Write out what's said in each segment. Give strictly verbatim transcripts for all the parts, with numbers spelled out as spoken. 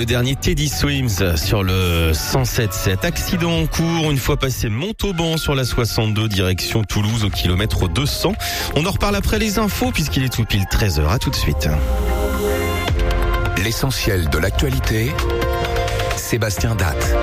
Le dernier Teddy Swims sur le cent sept sept. Accident en cours une fois passé Montauban sur la soixante-deux direction Toulouse au kilomètre deux cents. On en reparle après les infos puisqu'il est tout pile treize heures. À tout de suite. L'essentiel de l'actualité, Sébastien Datte.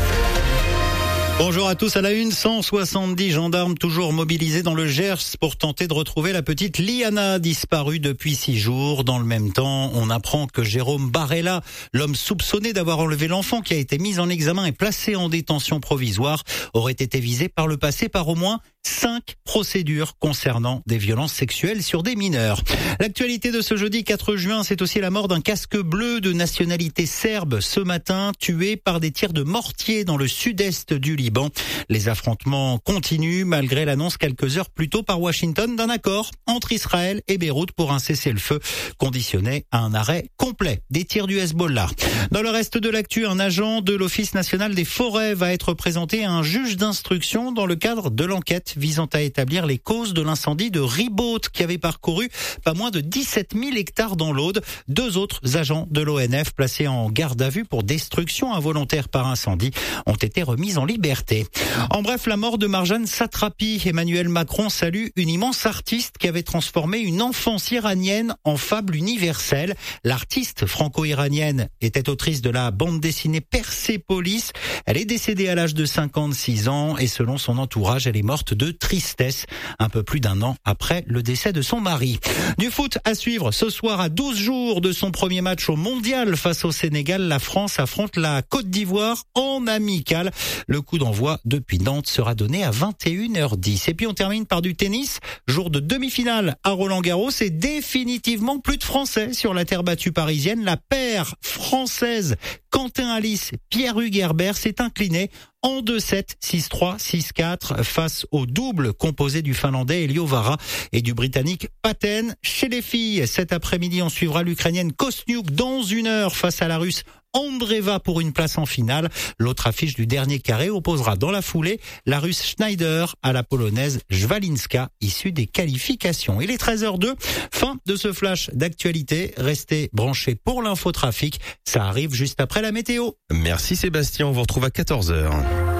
Bonjour à tous, à la une, cent soixante-dix gendarmes toujours mobilisés dans le Gers pour tenter de retrouver la petite Liana disparue depuis six jours. Dans le même temps, on apprend que Jérôme Barella, l'homme soupçonné d'avoir enlevé l'enfant qui a été mis en examen et placé en détention provisoire, aurait été visé par le passé par au moins cinq procédures concernant des violences sexuelles sur des mineurs. L'actualité de ce jeudi quatre juin, c'est aussi la mort d'un casque bleu de nationalité serbe ce matin, tué par des tirs de mortier dans le sud-est du Liban. Les affrontements continuent malgré l'annonce quelques heures plus tôt par Washington d'un accord entre Israël et Beyrouth pour un cessez-le-feu conditionné à un arrêt complet des tirs du Hezbollah. Dans le reste de l'actu, un agent de l'Office national des forêts va être présenté à un juge d'instruction dans le cadre de l'enquête visant à établir les causes de l'incendie de Ribaute qui avait parcouru pas moins de dix-sept mille hectares dans l'Aude. Deux autres agents de l'O N F placés en garde à vue pour destruction involontaire par incendie ont été remis en liberté. En bref, la mort de Marjane Satrapi. Emmanuel Macron salue une immense artiste qui avait transformé une enfance iranienne en fable universelle. L'artiste franco-iranienne était autrice de la bande dessinée Persépolis. Elle est décédée à l'âge de cinquante-six ans et selon son entourage, elle est morte de de tristesse, un peu plus d'un an après le décès de son mari. Du foot à suivre ce soir à douze jours de son premier match au mondial face au Sénégal. La France affronte la Côte d'Ivoire en amical. Le coup d'envoi depuis Nantes sera donné à vingt et une heures dix. Et puis on termine par du tennis. Jour de demi-finale à Roland-Garros et définitivement plus de Français sur la terre battue parisienne. La paire française Quentin Alice, Pierre-Hugues Herbert s'est incliné en deux sept, six trois, six quatre face au double composé du Finlandais Elio Vara et du Britannique Paten. Chez les filles, cet après-midi, on suivra l'Ukrainienne Kostniuk dans une heure face à la Russe Andreeva pour une place en finale. L'autre affiche du dernier carré opposera dans la foulée la Russe Schneider à la Polonaise Jwalinska, issue des qualifications. Il est treize heures deux, fin de ce flash d'actualité. Restez branchés pour l'infotrafic, ça arrive juste après la météo. Merci Sébastien, on vous retrouve à quatorze heures.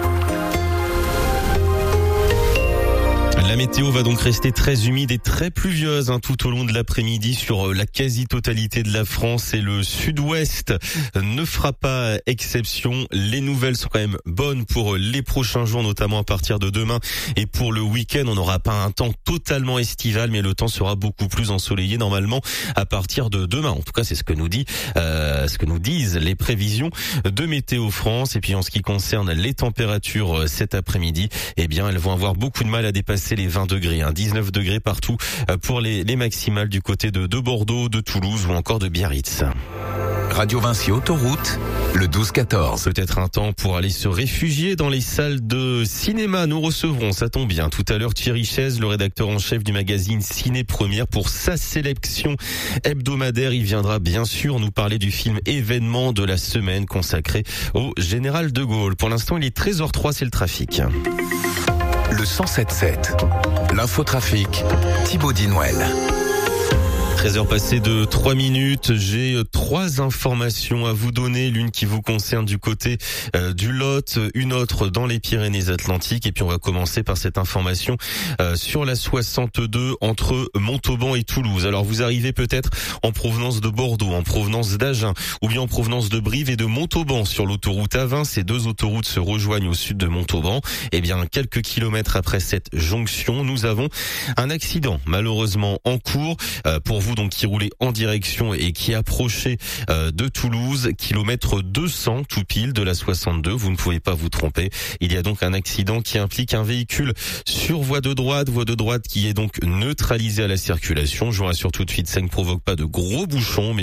La météo va donc rester très humide et très pluvieuse hein, tout au long de l'après-midi sur la quasi-totalité de la France et le sud-ouest ne fera pas exception. Les nouvelles sont quand même bonnes pour les prochains jours, notamment à partir de demain et pour le week-end. On n'aura pas un temps totalement estival, mais le temps sera beaucoup plus ensoleillé normalement à partir de demain. En tout cas, c'est ce que nous dit, euh, ce que nous disent les prévisions de Météo France. Et puis en ce qui concerne les températures cet après-midi, eh bien, elles vont avoir beaucoup de mal à dépasser les vingt degrés, hein, dix-neuf degrés partout pour les, les maximales du côté de, de Bordeaux, de Toulouse ou encore de Biarritz. Radio Vinci Autoroute, le douze quatorze. Peut-être un temps pour aller se réfugier dans les salles de cinéma. Nous recevrons, ça tombe bien, tout à l'heure Thierry Chaise, le rédacteur en chef du magazine Ciné Première, pour sa sélection hebdomadaire. Il viendra bien sûr nous parler du film événement de la semaine consacré au général de Gaulle. Pour l'instant, il est treize heures trois, c'est le trafic. Le cent sept sept, l'infotrafic, Thibaut Dinouel. treize heures passées de trois minutes, j'ai trois informations à vous donner, l'une qui vous concerne du côté euh, du Lot, une autre dans les Pyrénées-Atlantiques, et puis on va commencer par cette information euh, sur la soixante-deux entre Montauban et Toulouse. Alors vous arrivez peut-être en provenance de Bordeaux, en provenance d'Agen, ou bien en provenance de Brive et de Montauban sur l'autoroute A vingt. Ces deux autoroutes se rejoignent au sud de Montauban. Et bien quelques kilomètres après cette jonction, nous avons un accident malheureusement en cours euh, pour vous donc qui roulait en direction et qui approchait euh, de Toulouse, kilomètre deux cents tout pile de la soixante-deux. Vous ne pouvez pas vous tromper. Il y a donc un accident qui implique un véhicule sur voie de droite, voie de droite qui est donc neutralisée à la circulation. Je vous rassure tout de suite, ça ne provoque pas de gros bouchons, mais